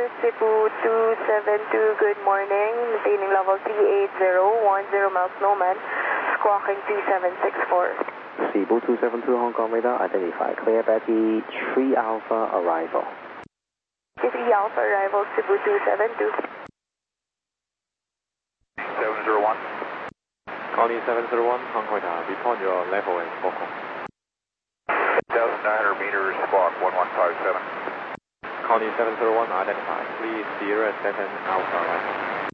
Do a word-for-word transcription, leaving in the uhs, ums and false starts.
Cebu two seven two, good morning. Maintaining level three eight zero, one zero miles, no man. Squawking two seven six four. Cebu two seven two, Hong Kong radar, identify. Clear Betty three Alpha arrival. three Alpha arrival, Cebu two seven two. seven zero one. Connie seven zero one, Hong Kong radar, report your level and focal. one thousand nine hundred meters, squawk one one five seven. Connie seven zero one, identify. Please Sierra seven Alpha arrival.